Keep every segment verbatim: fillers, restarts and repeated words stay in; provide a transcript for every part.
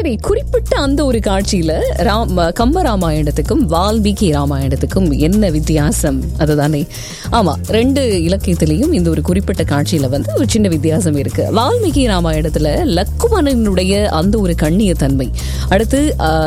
சரி, குறிப்பிட்ட அந்த ஒரு காட்சியில ராம் கம்ப ராமாயணத்துக்கும் வால்மீகி ராமாயணத்துக்கும் என்ன வித்தியாசம்? அதுதானே. ஆமா, ரெண்டு இலக்கியத்திலையும் இந்த ஒரு குறிப்பிட்ட காட்சியில வந்து ஒரு சின்ன வித்தியாசம் இருக்கு. வால்மீகி ராமாயணத்துல லக்குமணனுடைய அந்த ஒரு கண்ணிய தன்மை, அடுத்து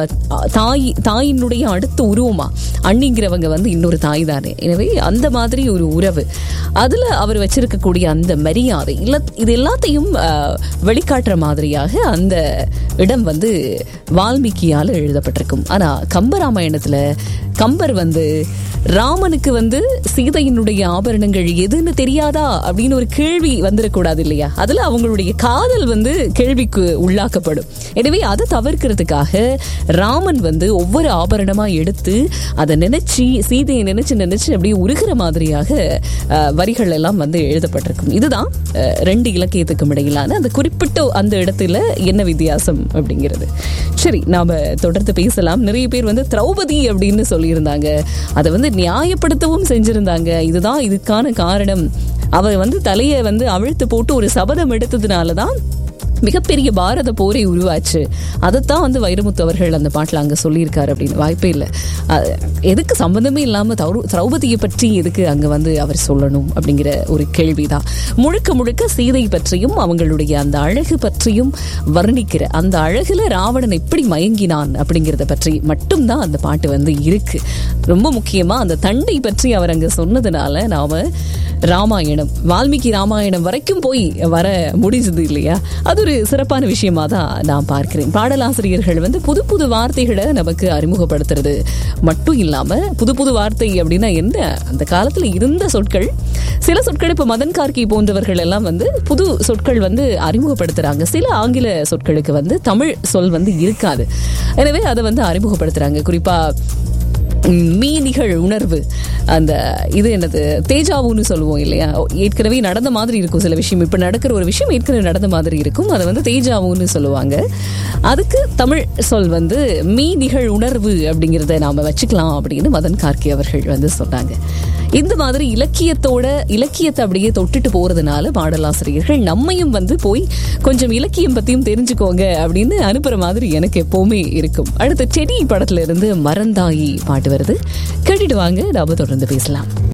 தாய் தாயினுடைய அடுத்த உருவமா அண்ணிங்கிறவங்க வந்து இன்னொரு தாய் தானே. எனவே அந்த மாதிரி ஒரு உறவு, அதுல அவர் வச்சிருக்கக்கூடிய அந்த மரியாதை இல்ல, இது எல்லாத்தையும் வெளிக்காட்டுற மாதிரியாக அந்த இடம் வந்து வால்மீகியால் எழுதப்பட்டிருக்கும். ஆனா கம்பராமாயணத்துல கம்பர் வந்து ராமனுக்கு வந்து சீதையினுடைய ஆபரணங்கள் எதுன்னு தெரியாதா அப்படின்னு ஒரு கேள்வி வந்துடக்கூடாது இல்லையா? அதுல அவங்களுடைய காதல் வந்து கேள்விக்கு உள்ளாக்கப்படும். எனவே அதை தவிர்க்கிறதுக்காக ராமன் வந்து ஒவ்வொரு ஆபரணமா எடுத்து அதை நினைச்சு சீதையை நினைச்சு நினைச்சு அப்படியே உருகிற மாதிரியாக வரிகள் எல்லாம் வந்து எழுதப்பட்டிருக்கும். இதுதான் ரெண்டு இலக்கியத்துக்கும் இடையிலான அந்த குறிப்பிட்ட அந்த இடத்துல என்ன வித்தியாசம் அப்படிங்கிறது. சரி, நாம தொடர்ந்து பேசலாம். நிறைய பேர் வந்து திரௌபதி அப்படின்னு சொல்லியிருந்தாங்க, அதை வந்து நியாயப்படுத்தவும் செஞ்சிருந்தாங்க. இதுதான் இதுக்கான காரணம், அவ வந்து தலையை வந்து அவிழ்த்து போட்டு ஒரு சபதம் எடுத்ததுனாலதான் மிகப்பெரிய பாரத போரை உருவாச்சு. அதைத்தான் வந்து வைரமுத்து அவர்கள் அந்த பாட்டில் அங்கே சொல்லியிருக்காரு அப்படின்னு. வாய்ப்பே இல்லை. எதுக்கு சம்பந்தமே இல்லாமல் திரௌபதியை பற்றி எதுக்கு அங்கே வந்து அவர் சொல்லணும் அப்படிங்கிற ஒரு கேள்விதான். முழுக்க முழுக்க சீதை பற்றியும் அவங்களுடைய அந்த அழகு பற்றியும் வர்ணிக்கிற அந்த அழகுல ராவணன் எப்படி மயங்கினான் அப்படிங்கிறத பற்றி மட்டும்தான் அந்த பாட்டு வந்து இருக்கு. ரொம்ப முக்கியமா அந்த தண்டை பற்றி அவர் அங்கே சொன்னதுனால நாம ராமாயணம் வால்மீகி ராமாயணம் வரைக்கும் போய் வர முடிஞ்சது இல்லையா? அது ஒரு சிறப்பான விஷயமா தான் நான் பார்க்கிறேன். பாடலாசிரியர்கள் வந்து புது புது வார்த்தைகளை நமக்கு அறிமுகப்படுத்துறது மட்டும் இல்லாம, புது புது வார்த்தை அப்படின்னா என்ன, அந்த காலத்துல இருந்த சொற்கள், சில சொற்கள் இப்ப மதன் கார்கி போன்றவர்கள் எல்லாம் வந்து புது சொற்கள் வந்து அறிமுகப்படுத்துறாங்க. சில ஆங்கில சொற்களுக்கு வந்து தமிழ் சொல் வந்து இருக்காது. எனவே அதை வந்து அறிமுகப்படுத்துறாங்க. குறிப்பா மீனிகள் உணர்வு, அந்த இது என்னது தேஜாவுன்னு சொல்லுவோம் இல்லையா? ஏற்கனவே நடந்த மாதிரி இருக்கும் சில விஷயம், இப்ப நடக்கிற ஒரு விஷயம் ஏற்கனவே நடந்த மாதிரி இருக்கும், அதை வந்து தேஜாவுன்னு சொல்லுவாங்க. அதுக்கு தமிழ் சொல் வந்து மீனிகள் உணர்வு அப்படிங்கிறத நாம வச்சுக்கலாம் அப்படின்னு மதன் கார்கி அவர்கள் வந்து சொன்னாங்க. இந்த மாதிரி இலக்கியத்தோட இலக்கியத்தை அப்படியே தொட்டுட்டு போறதுனால பாடலாசிரியர்கள் நம்மையும் வந்து போய் கொஞ்சம் இலக்கியம் பத்தியும் தெரிஞ்சுக்கோங்க அப்படின்னு அனுப்புற மாதிரி எனக்கு எப்பவுமே இருக்கும். அடுத்த செடி படத்துல இருந்து மறந்தாயி பாட்டு வருது, கேட்டுட்டு வாங்க, நாம தொடர்ந்து பேசலாம்.